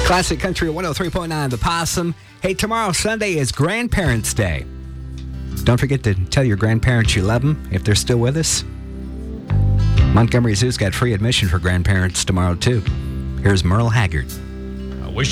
Classic Country 103.9 The Possum. Hey, tomorrow, Sunday, is Grandparents' Day. Don't forget to tell your grandparents you love them if they're still with us. Montgomery Zoo's got free admission for grandparents tomorrow, too. Here's Merle Haggard.